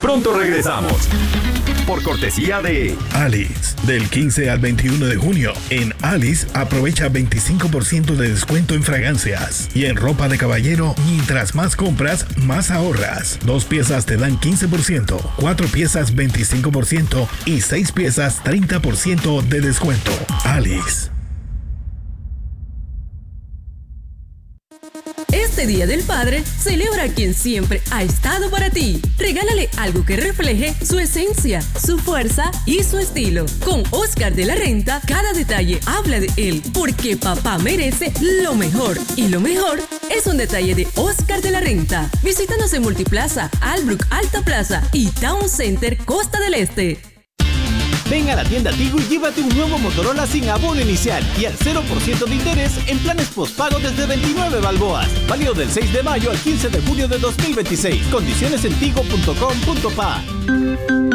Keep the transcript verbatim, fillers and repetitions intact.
Pronto regresamos. Por cortesía de Alice. Del quince al veintiuno de junio, en Alice aprovecha veinticinco por ciento de descuento en fragancias. Y en ropa de caballero, mientras más compras, más ahorras. Dos piezas te dan quince por ciento, cuatro piezas veinticinco por ciento y seis piezas treinta por ciento de descuento. Alice. Este Día del Padre, celebra a quien siempre ha estado para ti. Regálale algo que refleje su esencia, su fuerza y su estilo. Con Oscar de la Renta, cada detalle habla de él, porque papá merece lo mejor. Y lo mejor es un detalle de Oscar de la Renta. Visítanos en Multiplaza, Albrook Alta Plaza y Town Center Costa del Este. Ven a la tienda Tigo y llévate un nuevo Motorola sin abono inicial y al cero por ciento de interés en planes postpago desde veintinueve balboas. Válido del seis de mayo al quince de julio de dos mil veintiséis. Condiciones en tigo punto com punto pa.